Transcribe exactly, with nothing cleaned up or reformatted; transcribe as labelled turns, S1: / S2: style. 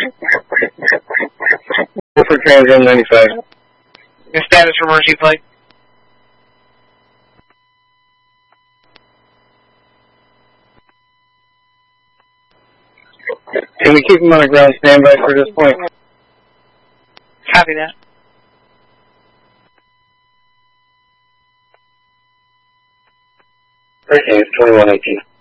S1: For Trans M ninety-five.
S2: The status for Mercy Flight.
S1: Can we keep him on the ground standby for this point?
S2: Copy that.
S1: Hurricane is twenty-one eighteen.